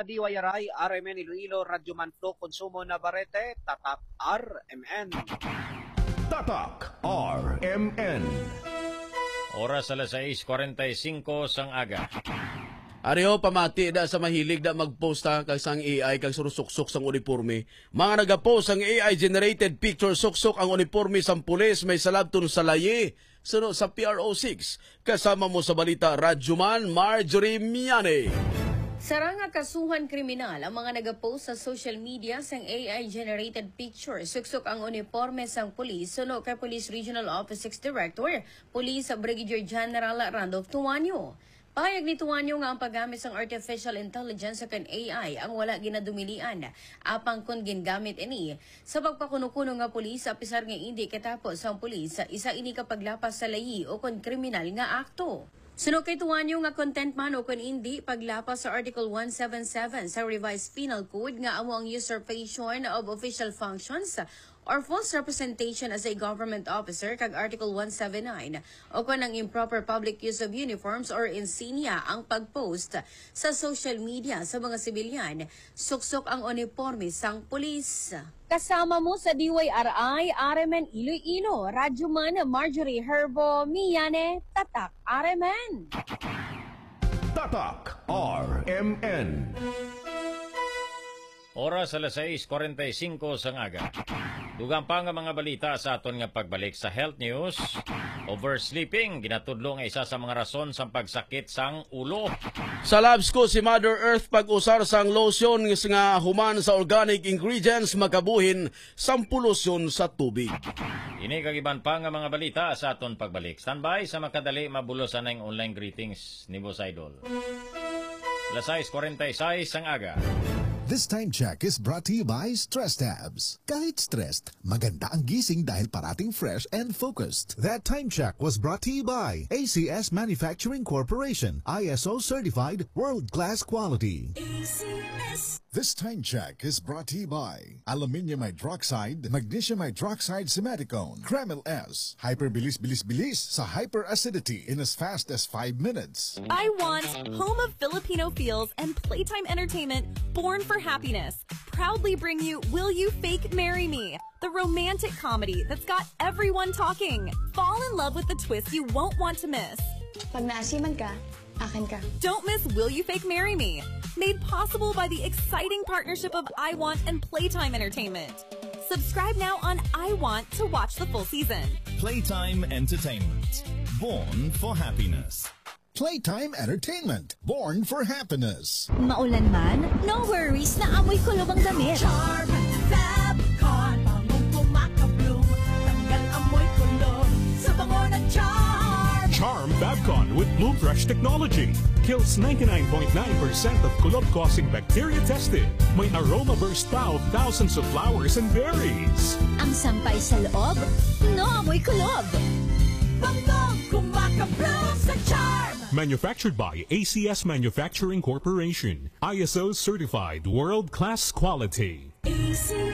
DYRI, RMN Iloilo, Radyo Manflo, Konsumo Navarrete, Tatak RMN. Tatak RMN. Oras alas 6:45 sang aga. Ariho pamati da sa mahilig da magposta kag sang AI kag surusuksok sang uniforme. Mga nagapost ang AI generated picture suksok ang uniforme sang pulis may salabton sa laye. Suno sa PRO6. Kasama mo sa balita Radyoman Marjorie Miane. Sarang nga kasuhan kriminal ang mga nagapost sa social media sang AI-generated picture. Suksok ang uniforme sang pulis suno kay Police Regional Office 6 Director, Police Brigadier General Randolph Tuanyo. Pahayag ni Tuanyo nga ang paggamit sang artificial intelligence sa kan AI ang wala ginadumilian. Apang kun gingamit ini sa pagpakuno-kuno nga pulis apisar nga hindi katapos ang pulis isa ini kapaglapas sa layi o kon kriminal nga akto. Suno kay Tuanyo nga content man o kung hindi paglapas sa Article 177 sa Revised Penal Code nga amo ang usurpation of official functions or false representation as a government officer kag Article 179 o kung ang improper public use of uniforms or insignia ang pagpost sa social media sa mga sibilyan. Suksok ang uniforme sang pulis. Kasama mo sa DYRI, RMN Iloilo, Radyoman Marjorie Herbo, Miane, Tatak RMN. Tatak RMN. Oras alas 6:45 sang aga. Dugang pa nga mga balita sa aton nga pagbalik sa health news. Oversleeping ginatudlo nga isa sa mga rason sa pagsakit sang ulo. Sa labs ko si Mother Earth pag-usar sang lotion nga human sa organic ingredients makabuhin sang polusyon sa tubig. Ini kagiban pa nga mga balita sa aton pagbalik. Standby sa makadali mabulos anay online greetings ni Boss Idol. Alas 6:46 sang aga. This time check is brought to you by Stress Tabs. Kahit stressed, maganda ang gising dahil parating fresh and focused. That time check was brought to you by ACS Manufacturing Corporation, ISO certified world-class quality. ACS. This time check is brought to you by Aluminium Hydroxide, Magnesium Hydroxide Simaticone, Kremil S, Hyperbilis-bilis-bilis sa hyperacidity in as fast as 5 minutes. I want home of Filipino feels and playtime entertainment born for happiness. Proudly bring you Will You Fake Marry Me? The romantic comedy that's got everyone talking. Fall in love with the twist you won't want to miss. Pag naasiman ka, akin ka. Don't miss Will You Fake Marry Me? Made possible by the exciting partnership of iWant and Playtime Entertainment. Subscribe now on iWant to watch the full season. Playtime Entertainment. Born for happiness. Playtime Entertainment, born for happiness. Maulan man? No worries, na amoy kulob ang damit. Charm Fabcon, bangong kumakabloom, tanggal amoy kulob sa bango ng Charm. Charm Fabcon with Bloom Fresh technology kills 99.9% of kulob-causing bacteria tested. May aroma burst pa of thousands of flowers and berries. Ang sampay sa loob, no amoy kulob. Bangong kumakabloom sa Charm. Manufactured by ACS Manufacturing Corporation. ISO certified world-class quality. ACS.